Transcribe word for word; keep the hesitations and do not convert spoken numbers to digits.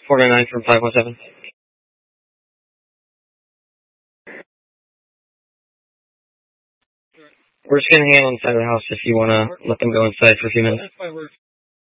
four nine nine from five one seven. We're just going to hang out on the side of the house if you want to let them go inside for a few minutes.